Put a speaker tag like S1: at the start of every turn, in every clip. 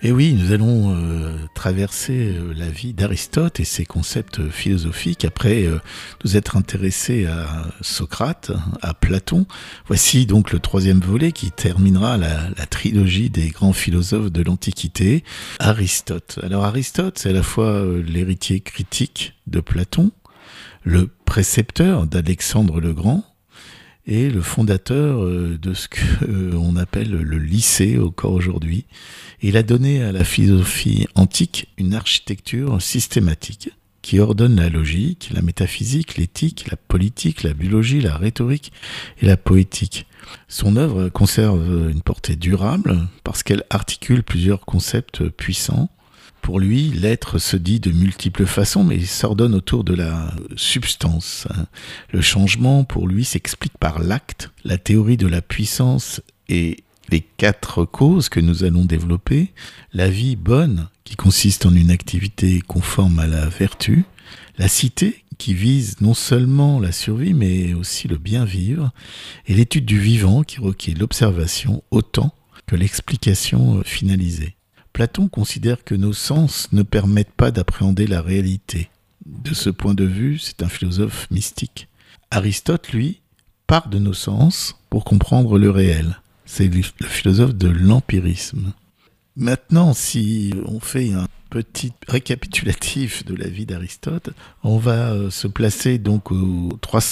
S1: Et oui, nous allons traverser la vie d'Aristote et ses concepts philosophiques après nous être intéressés à Socrate, à Platon. Voici donc le troisième volet qui terminera la trilogie des grands philosophes de l'Antiquité, Aristote. Alors Aristote, c'est à la fois l'héritier critique de Platon, le précepteur d'Alexandre le Grand, et le fondateur de ce qu'on appelle le lycée encore aujourd'hui. Il a donné à la philosophie antique une architecture systématique qui ordonne la logique, la métaphysique, l'éthique, la politique, la biologie, la rhétorique et la poétique. Son œuvre conserve une portée durable parce qu'elle articule plusieurs concepts puissants. Pour lui, l'être se dit de multiples façons, mais il s'ordonne autour de la substance. Le changement, pour lui, s'explique par l'acte. La théorie de la puissance et les 4 causes que nous allons développer. La vie bonne, qui consiste en une activité conforme à la vertu. La cité, qui vise non seulement la survie, mais aussi le bien vivre. Et l'étude du vivant, qui requiert l'observation autant que l'explication finalisée. Platon considère que nos sens ne permettent pas d'appréhender la réalité. De ce point de vue, c'est un philosophe mystique. Aristote, lui, part de nos sens pour comprendre le réel. C'est le philosophe de l'empirisme. Maintenant, si on fait un petit récapitulatif de la vie d'Aristote, on va se placer donc au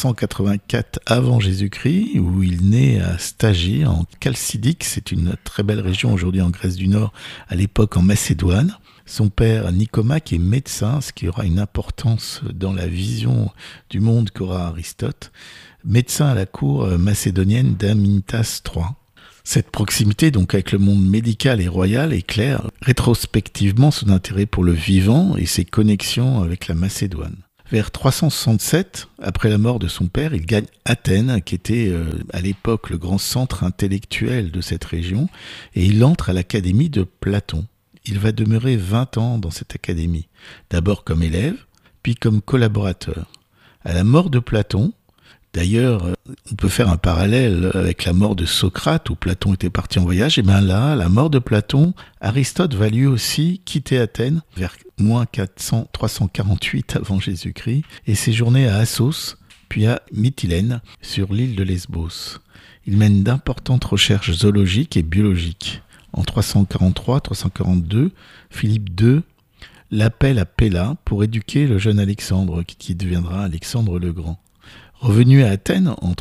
S1: 384 avant Jésus-Christ, où il naît à Stagie, en Chalcidique. C'est une très belle région aujourd'hui en Grèce du Nord, à l'époque en Macédoine. Son père, Nicomaque, est médecin, ce qui aura une importance dans la vision du monde qu'aura Aristote. Médecin à la cour macédonienne d'Amyntas III. Cette proximité donc avec le monde médical et royal éclaire rétrospectivement son intérêt pour le vivant et ses connexions avec la Macédoine. Vers 367, après la mort de son père, il gagne Athènes, qui était à l'époque le grand centre intellectuel de cette région, et il entre à l'académie de Platon. Il va demeurer 20 ans dans cette académie, d'abord comme élève, puis comme collaborateur. À la mort de Platon, d'ailleurs, on peut faire un parallèle avec la mort de Socrate, où Platon était parti en voyage. Et bien là, à la mort de Platon, Aristote va lui aussi quitter Athènes vers moins 348 avant Jésus-Christ et séjourner à Assos, puis à Mytilène, sur l'île de Lesbos. Il mène d'importantes recherches zoologiques et biologiques. En 343-342, Philippe II l'appelle à Pella pour éduquer le jeune Alexandre, qui deviendra Alexandre le Grand. Revenu à Athènes en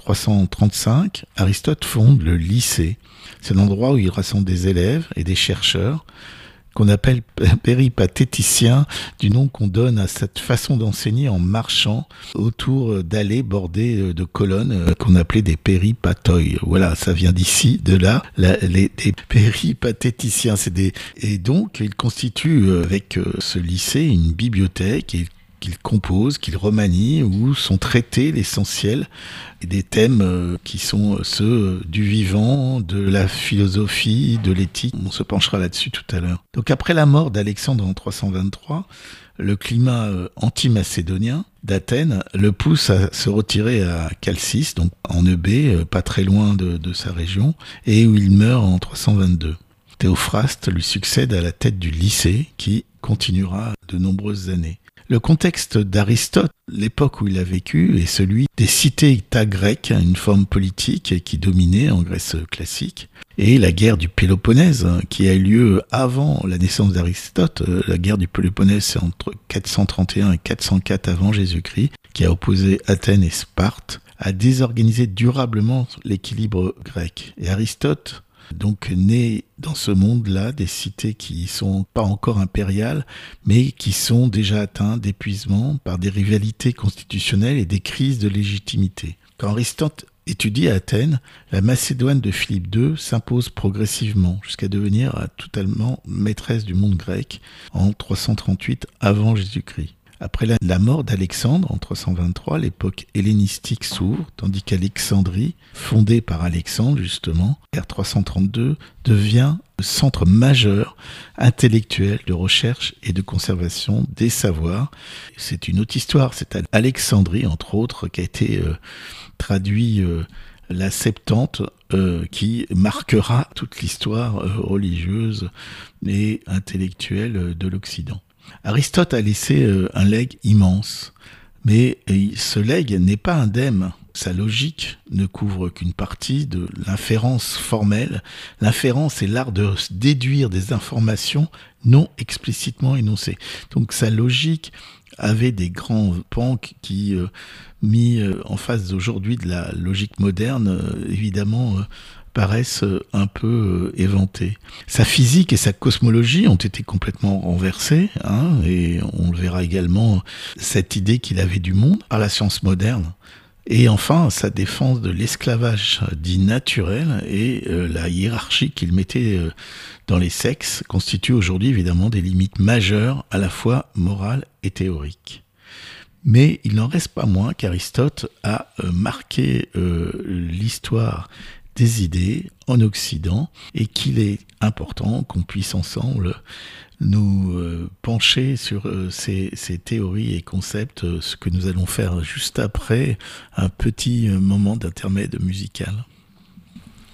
S1: 335, Aristote fonde le lycée. C'est l'endroit où il rassemble des élèves et des chercheurs qu'on appelle péripatéticiens, du nom qu'on donne à cette façon d'enseigner en marchant autour d'allées bordées de colonnes qu'on appelait des péripatoi. Voilà, ça vient d'ici, de là, des péripatéticiens. Et donc, ils constituent avec ce lycée une bibliothèque et qu'il compose, qu'il remanie, où sont traités l'essentiel des thèmes qui sont ceux du vivant, de la philosophie, de l'éthique. On se penchera là-dessus tout à l'heure. Donc après la mort d'Alexandre en 323, le climat anti-macédonien d'Athènes le pousse à se retirer à Chalcis, donc en Eubée, pas très loin de sa région, et où il meurt en 322. Théophraste lui succède à la tête du lycée qui continuera de nombreuses années. Le contexte d'Aristote, l'époque où il a vécu, est celui des cités-États grecques, une forme politique qui dominait en Grèce classique, et la guerre du Péloponnèse, qui a eu lieu avant la naissance d'Aristote. La guerre du Péloponnèse, c'est entre 431 et 404 avant Jésus-Christ, qui a opposé Athènes et Sparte, a désorganisé durablement l'équilibre grec. Et Aristote, donc né dans ce monde-là, des cités qui sont pas encore impériales, mais qui sont déjà atteintes d'épuisement par des rivalités constitutionnelles et des crises de légitimité. Quand Aristote étudie à Athènes, la Macédoine de Philippe II s'impose progressivement jusqu'à devenir totalement maîtresse du monde grec en 338 avant Jésus-Christ. Après la mort d'Alexandre en 323, l'époque hellénistique s'ouvre, tandis qu'Alexandrie, fondée par Alexandre justement, vers 332, devient le centre majeur intellectuel de recherche et de conservation des savoirs. C'est une autre histoire, c'est à Alexandrie entre autres qui a été traduit la Septante, qui marquera toute l'histoire religieuse et intellectuelle de l'Occident. Aristote a laissé un legs immense, mais ce legs n'est pas indemne. Sa logique ne couvre qu'une partie de l'inférence formelle. L'inférence est l'art de déduire des informations non explicitement énoncées. Donc sa logique avait des grands pans qui, mis en face d'aujourd'hui de la logique moderne, évidemment, paraissent un peu éventés. Sa physique et sa cosmologie ont été complètement renversées, et on le verra également, cette idée qu'il avait du monde par la science moderne. Et enfin, sa défense de l'esclavage dit naturel et la hiérarchie qu'il mettait dans les sexes constituent aujourd'hui évidemment des limites majeures à la fois morales et théoriques. Mais il n'en reste pas moins qu'Aristote a marqué l'histoire des idées en Occident et qu'il est important qu'on puisse ensemble nous pencher sur ces théories et concepts, ce que nous allons faire juste après un petit moment d'intermède musical.